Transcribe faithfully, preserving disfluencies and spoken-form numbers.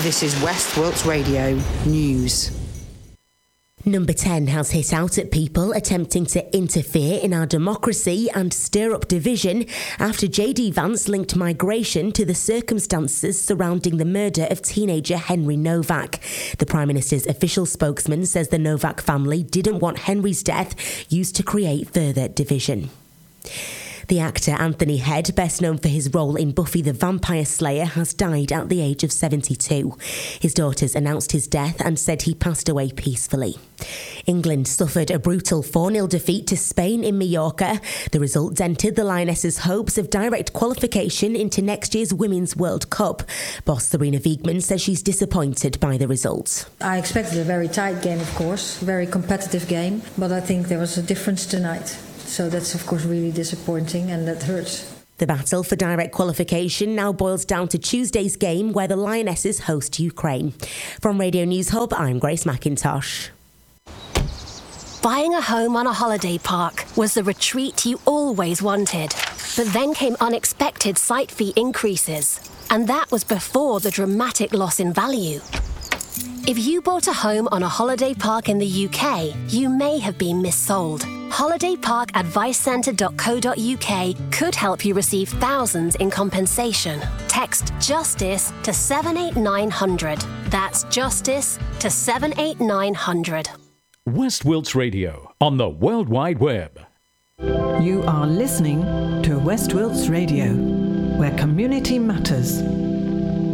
This is West Wilts Radio News. Number ten has hit out at people attempting to interfere in our democracy and stir up division after J D Vance linked migration to the circumstances surrounding the murder of teenager Henry Novak. The Prime Minister's official spokesman says the Novak family didn't want Henry's death used to create further division. The actor Anthony Head, best known for his role in Buffy the Vampire Slayer, has died at the age of seventy-two. His daughters announced his death and said he passed away peacefully. England suffered a brutal four nil defeat to Spain in Mallorca. The result dented the Lionesses' hopes of direct qualification into next year's Women's World Cup. Boss Serena Wiegman says she's disappointed by the result. I expected a very tight game, of course, very competitive game, but I think there was a difference tonight. So that's, of course, really disappointing and that hurts. The battle for direct qualification now boils down to Tuesday's game where the Lionesses host Ukraine. From Radio News Hub, I'm Grace McIntosh. Buying a home on a holiday park was the retreat you always wanted. But then came unexpected site fee increases. And that was before the dramatic loss in value. If you bought a home on a holiday park in the U K, you may have been missold. holiday park advice centre dot co dot uk could help you receive thousands in compensation. Text JUSTICE to seven eight nine hundred. That's JUSTICE to seven eight nine hundred. West Wilts Radio on the World Wide Web. You are listening to West Wilts Radio, where community matters.